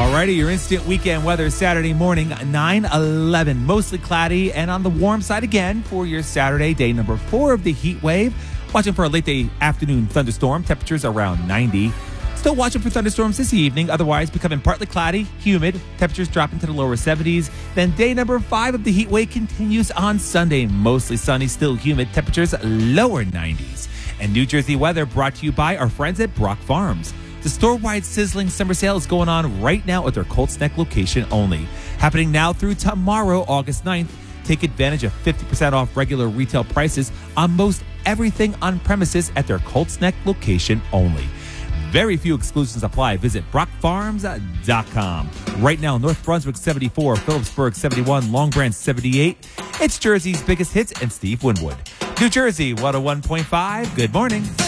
Alrighty, your instant weekend weather Saturday morning, 9/11. Mostly cloudy and on the warm side again for your Saturday, day number 4 of the heat wave. Watching for a late day afternoon thunderstorm, temperatures around 90. Still watching for thunderstorms this evening, otherwise becoming partly cloudy, humid, temperatures dropping to the lower 70s. Then day number 5 of the heat wave continues on Sunday. Mostly sunny, still humid, temperatures lower 90s. And New Jersey weather brought to you by our friends at Brock Farms. The store-wide sizzling summer sale is going on right now at their Colts Neck location only. Happening now through tomorrow, August 9th. Take advantage of 50% off regular retail prices on most everything on premises at their Colts Neck location only. Very few exclusions apply. Visit BrockFarms.com. Right now, North Brunswick 74, Phillipsburg 71, Long Branch 78. It's Jersey's biggest hits and Steve Winwood. New Jersey 101.5. Good morning.